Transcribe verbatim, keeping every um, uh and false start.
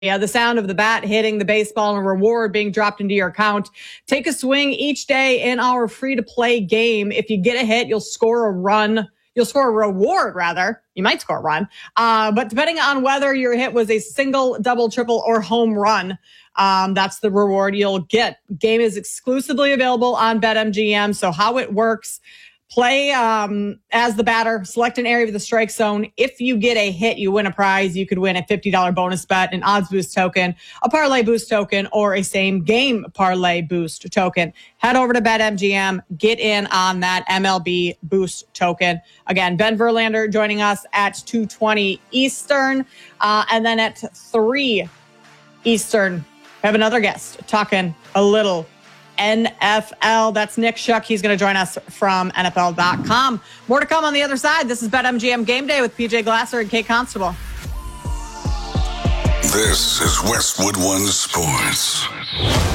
Yeah, the sound of the bat hitting the baseball and a reward being dropped into your account. Take a swing each day in our free-to-play game. If you get a hit, you'll score a run. You'll score a reward, rather. You might score a run. Uh, but depending on whether your hit was a single, double, triple, or home run, um, that's the reward you'll get. Game is exclusively available on BetMGM. So how it works: play um, as the batter, select an area of the strike zone. If you get a hit, you win a prize. You could win a fifty dollars bonus bet, an odds boost token, a parlay boost token, or a same game parlay boost token. Head over to BetMGM, get in on that M L B boost token. Again, Ben Verlander joining us at two twenty Eastern. Uh, and then at three Eastern, we have another guest talking a little N F L. That's Nick Shuck. He's going to join us from N F L dot com. More to come on the other side. This is BetMGM Game Day with P J Glasser and Kate Constable. This is Westwood One Sports.